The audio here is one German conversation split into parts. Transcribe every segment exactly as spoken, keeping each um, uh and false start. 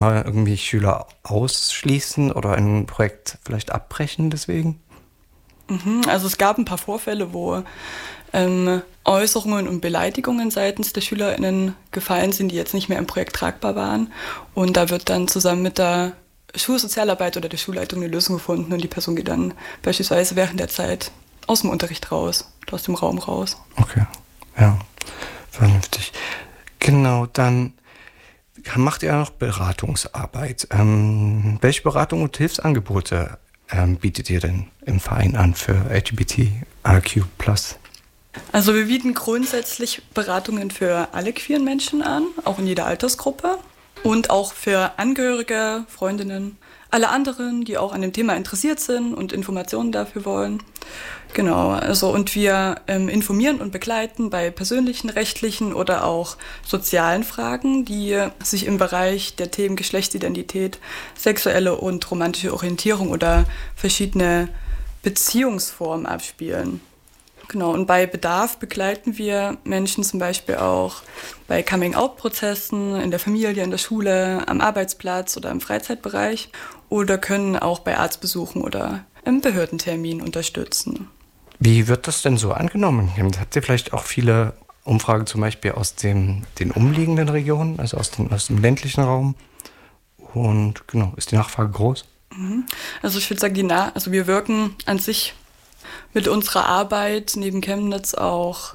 mal irgendwie Schüler ausschließen oder ein Projekt vielleicht abbrechen deswegen? Mhm, also es gab ein paar Vorfälle, wo ähm, Äußerungen und Beleidigungen seitens der SchülerInnen gefallen sind, die jetzt nicht mehr im Projekt tragbar waren. Und da wird dann zusammen mit der Schulsozialarbeit oder der Schulleitung eine Lösung gefunden und die Person geht dann beispielsweise während der Zeit aus dem Unterricht raus, aus dem Raum raus. Okay, ja, vernünftig. Genau, dann macht ihr noch Beratungsarbeit. Ähm, welche Beratung und Hilfsangebote ähm, bietet ihr denn im Verein an für L G B T I Q plus? Also wir bieten grundsätzlich Beratungen für alle queeren Menschen an, auch in jeder Altersgruppe und auch für Angehörige, Freundinnen, alle anderen, die auch an dem Thema interessiert sind und Informationen dafür wollen. Genau, also und wir ähm, informieren und begleiten bei persönlichen, rechtlichen oder auch sozialen Fragen, die sich im Bereich der Themen Geschlechtsidentität, sexuelle und romantische Orientierung oder verschiedene Beziehungsformen abspielen. Genau, und bei Bedarf begleiten wir Menschen zum Beispiel auch bei Coming-out-Prozessen in der Familie, in der Schule, am Arbeitsplatz oder im Freizeitbereich oder können auch bei Arztbesuchen oder im Behördentermin unterstützen. Wie wird das denn so angenommen? Habt ihr vielleicht auch viele Umfragen zum Beispiel aus dem, den umliegenden Regionen, also aus dem, aus dem ländlichen Raum? Und genau, ist die Nachfrage groß? Mhm. Also ich würde sagen, die Na- also wir wirken an sich mit unserer Arbeit neben Chemnitz auch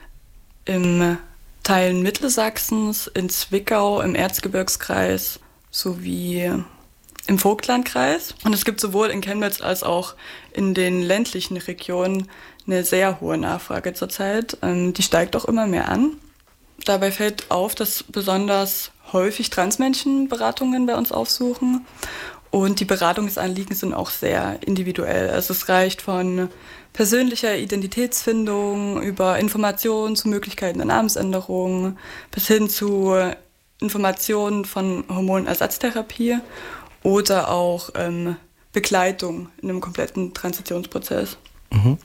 im Teilen Mittelsachsens, in Zwickau, im Erzgebirgskreis sowie im Vogtlandkreis. Und es gibt sowohl in Chemnitz als auch in den ländlichen Regionen eine sehr hohe Nachfrage zurzeit. Ähm, die steigt auch immer mehr an. Dabei fällt auf, dass besonders häufig Transmenschen Beratungen bei uns aufsuchen. Und die Beratungsanliegen sind auch sehr individuell. Also es reicht von persönlicher Identitätsfindung über Informationen zu Möglichkeiten der Namensänderung bis hin zu Informationen von Hormonersatztherapie oder auch ähm, Begleitung in einem kompletten Transitionsprozess. Mhm.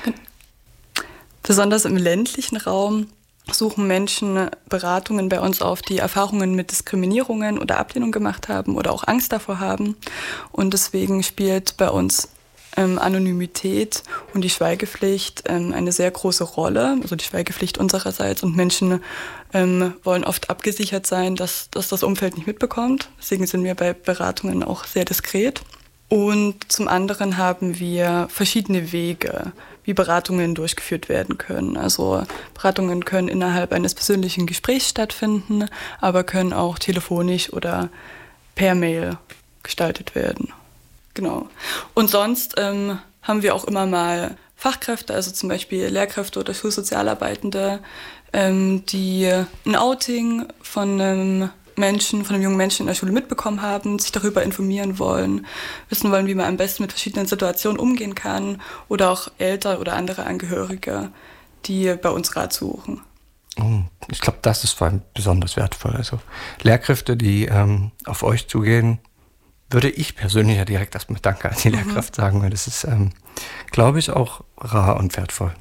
Besonders im ländlichen Raum suchen Menschen Beratungen bei uns auf, die Erfahrungen mit Diskriminierungen oder Ablehnung gemacht haben oder auch Angst davor haben. Und deswegen spielt bei uns ähm, Anonymität und die Schweigepflicht ähm, eine sehr große Rolle, also die Schweigepflicht unsererseits. Und Menschen ähm, wollen oft abgesichert sein, dass, dass das Umfeld nicht mitbekommt. Deswegen sind wir bei Beratungen auch sehr diskret. Und zum anderen haben wir verschiedene Wege, wie Beratungen durchgeführt werden können. Also Beratungen können innerhalb eines persönlichen Gesprächs stattfinden, aber können auch telefonisch oder per Mail gestaltet werden. Genau. Und sonst ähm, haben wir auch immer mal Fachkräfte, also zum Beispiel Lehrkräfte oder Schulsozialarbeitende, ähm, die ein Outing von einem Menschen, von einem jungen Menschen in der Schule mitbekommen haben, sich darüber informieren wollen, wissen wollen, wie man am besten mit verschiedenen Situationen umgehen kann oder auch Eltern oder andere Angehörige, die bei uns Rat suchen. Ich glaube, das ist vor allem besonders wertvoll. Also Lehrkräfte, die ähm, auf euch zugehen, würde ich persönlich ja direkt erstmal Danke an die mhm. Lehrkraft sagen, weil das ist, ähm, glaube ich, auch rar und wertvoll.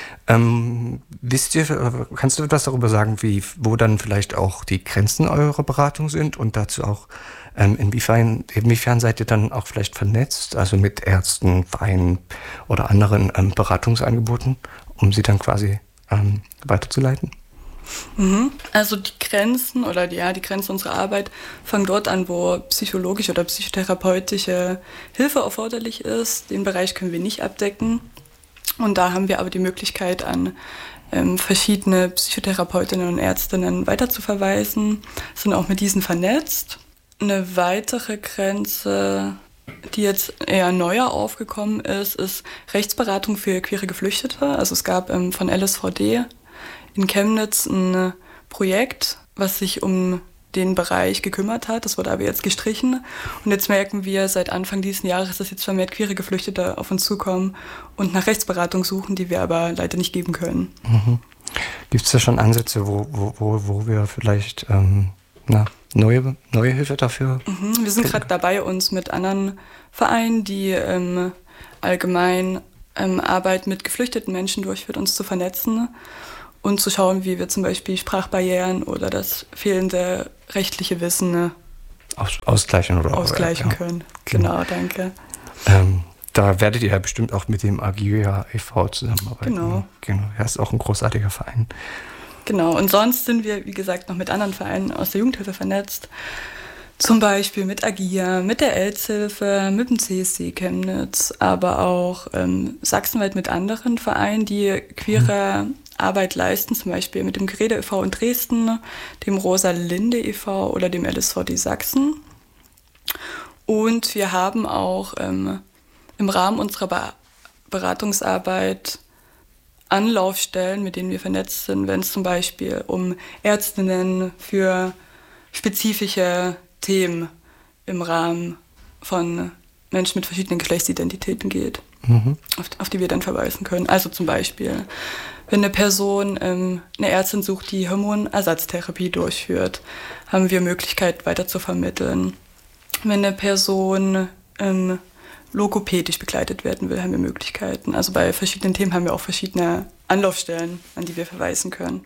Ähm, wisst ihr, kannst du etwas darüber sagen, wie, wo dann vielleicht auch die Grenzen eurer Beratung sind und dazu auch, ähm, inwiefern, inwiefern seid ihr dann auch vielleicht vernetzt, also mit Ärzten, Vereinen oder anderen ähm, Beratungsangeboten, um sie dann quasi ähm, weiterzuleiten? Mhm. Also die Grenzen oder die, ja, die Grenzen unserer Arbeit fangen dort an, wo psychologische oder psychotherapeutische Hilfe erforderlich ist. Den Bereich können wir nicht abdecken. Und da haben wir aber die Möglichkeit, an ähm, verschiedene Psychotherapeutinnen und Ärztinnen weiterzuverweisen, sind auch mit diesen vernetzt. Eine weitere Grenze, die jetzt eher neuer aufgekommen ist, ist Rechtsberatung für queere Geflüchtete. Also es gab ähm, von L S V D in Chemnitz ein Projekt, was sich um den Bereich gekümmert hat. Das wurde aber jetzt gestrichen. Und jetzt merken wir seit Anfang dieses Jahres, dass jetzt vermehrt queere Geflüchtete auf uns zukommen und nach Rechtsberatung suchen, die wir aber leider nicht geben können. Mhm. Gibt es da schon Ansätze, wo, wo, wo, wo wir vielleicht ähm, na, neue, neue Hilfe dafür? Mhm. Wir sind gerade dabei, uns mit anderen Vereinen, die ähm, allgemein ähm, Arbeit mit geflüchteten Menschen durchführt, uns zu vernetzen. Und zu schauen, wie wir zum Beispiel Sprachbarrieren oder das fehlende rechtliche Wissen aus, ausgleichen oder ausgleichen ja. können. Genau, genau, danke. Ähm, da werdet ihr ja bestimmt auch mit dem Agia e V zusammenarbeiten. Genau. Genau. Ja, ist auch ein großartiger Verein. Genau, und sonst sind wir, wie gesagt, noch mit anderen Vereinen aus der Jugendhilfe vernetzt. Zum Beispiel mit Agia, mit der ELZ-Hilfe, mit dem C S C Chemnitz, aber auch ähm, sachsenweit mit anderen Vereinen, die queere mhm. Arbeit leisten, zum Beispiel mit dem Gerede e V in Dresden, dem Rosa-Linde e V oder dem L S V D Sachsen. Und wir haben auch ähm, im Rahmen unserer Be- Beratungsarbeit Anlaufstellen, mit denen wir vernetzt sind, wenn es zum Beispiel um Ärztinnen für spezifische Themen im Rahmen von Menschen mit verschiedenen Geschlechtsidentitäten geht, mhm. auf, auf die wir dann verweisen können. Also zum Beispiel, wenn eine Person ähm, eine Ärztin sucht, die Hormonersatztherapie durchführt, haben wir Möglichkeit weiter zu vermitteln. Wenn eine Person ähm, logopädisch begleitet werden will, haben wir Möglichkeiten. Also bei verschiedenen Themen haben wir auch verschiedene Anlaufstellen, an die wir verweisen können.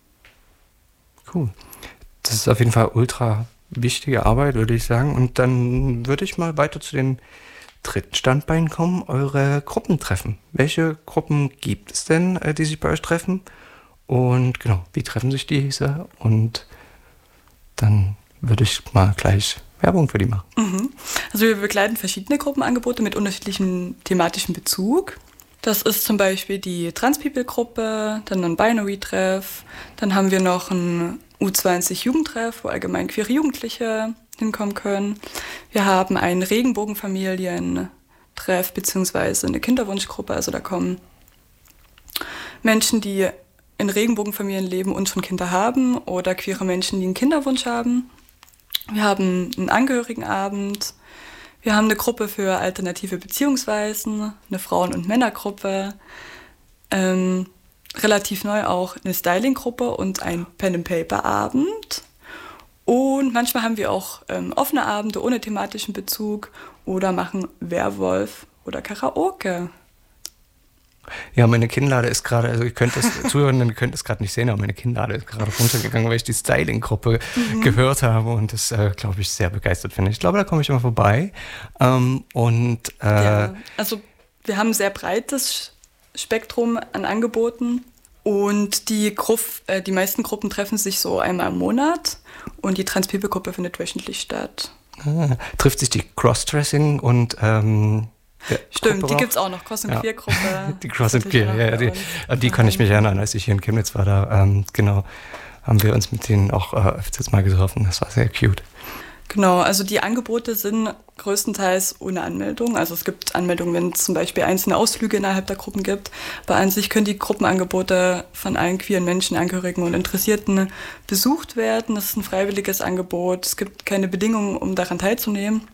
Cool. Das ist auf jeden Fall ultra wichtige Arbeit, würde ich sagen. Und dann würde ich mal weiter zu dem dritten Standbein kommen, eure Gruppentreffen. Welche Gruppen gibt es denn, die sich bei euch treffen? Und genau, wie treffen sich diese? Und dann würde ich mal gleich Werbung für die machen. Mhm. Also wir begleiten verschiedene Gruppenangebote mit unterschiedlichem thematischen Bezug. Das ist zum Beispiel die Trans-People-Gruppe, dann ein Binary-Treff, dann haben wir noch ein U zwanzig Jugendtreff, wo allgemein queere Jugendliche hinkommen können. Wir haben einen Regenbogenfamilien-Treff beziehungsweise eine Kinderwunschgruppe, also da kommen Menschen, die in Regenbogenfamilien leben und schon Kinder haben oder queere Menschen, die einen Kinderwunsch haben. Wir haben einen Angehörigenabend, wir haben eine Gruppe für alternative Beziehungsweisen, eine Frauen- und Männergruppe, ähm, relativ neu auch eine Styling-Gruppe und ein Pen-and-Paper-Abend. Und manchmal haben wir auch ähm, offene Abende ohne thematischen Bezug oder machen Werwolf oder Karaoke. Ja, meine Kinnlade ist gerade, also ihr könnt das, Zuhörenden, ihr könnt es gerade nicht sehen, aber meine Kinnlade ist gerade runtergegangen, weil ich die Styling-Gruppe mhm. gehört habe und das, äh, glaube ich, sehr begeistert finde. Ich glaube, da komme ich immer vorbei. Ähm, und, äh, ja, also wir haben ein sehr breites Spektrum an Angeboten und die, Gruff, äh, die meisten Gruppen treffen sich so einmal im Monat und die Trans-People-Gruppe findet wöchentlich statt. Ah, trifft sich die Crossdressing und ähm, Ja, stimmt, Gruppe die gibt es auch noch, Cross and Queer Gruppe. Die Cross and Queer, ja, die, an die kann ich mich erinnern, als ich hier in Chemnitz war, da ähm, genau, haben wir uns mit denen auch äh, öfters mal getroffen, das war sehr cute. Genau, also die Angebote sind größtenteils ohne Anmeldung, also es gibt Anmeldungen, wenn es zum Beispiel einzelne Ausflüge innerhalb der Gruppen gibt, aber an sich können die Gruppenangebote von allen queeren Menschen, Angehörigen und Interessierten besucht werden, das ist ein freiwilliges Angebot, es gibt keine Bedingungen, um daran teilzunehmen.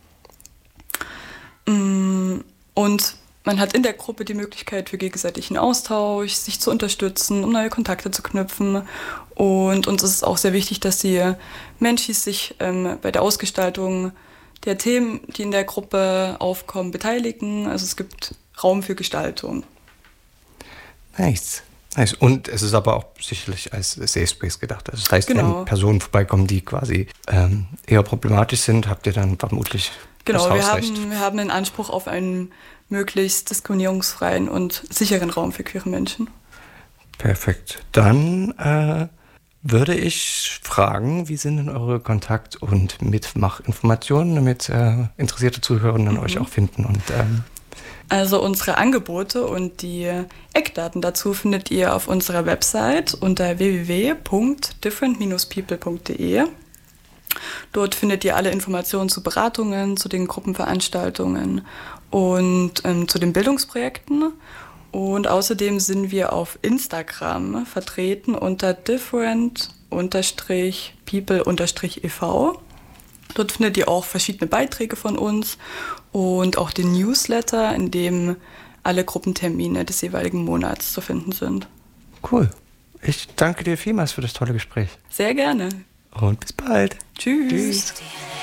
Und man hat in der Gruppe die Möglichkeit für gegenseitigen Austausch, sich zu unterstützen, um neue Kontakte zu knüpfen. Und uns ist es auch sehr wichtig, dass die Menschis sich ähm, bei der Ausgestaltung der Themen, die in der Gruppe aufkommen, beteiligen. Also es gibt Raum für Gestaltung. Nice. nice. Und es ist aber auch sicherlich als Safe Space gedacht. Also das heißt, genau. wenn Personen vorbeikommen, die quasi ähm, eher problematisch sind, habt ihr dann vermutlich Genau, wir haben, wir haben einen Anspruch auf einen möglichst diskriminierungsfreien und sicheren Raum für queere Menschen. Perfekt. Dann äh, würde ich fragen, wie sind denn eure Kontakt- und Mitmachinformationen, damit äh, interessierte Zuhörerinnen mhm. euch auch finden? Und, ähm also unsere Angebote und die Eckdaten dazu findet ihr auf unserer Website unter w w w punkt different dash people punkt d e. Dort findet ihr alle Informationen zu Beratungen, zu den Gruppenveranstaltungen und ähm, zu den Bildungsprojekten. Und außerdem sind wir auf Instagram vertreten unter different people e v. Dort findet ihr auch verschiedene Beiträge von uns und auch den Newsletter, in dem alle Gruppentermine des jeweiligen Monats zu finden sind. Cool. Ich danke dir vielmals für das tolle Gespräch. Sehr gerne. Und bis bald. Tschüss. Tschüss.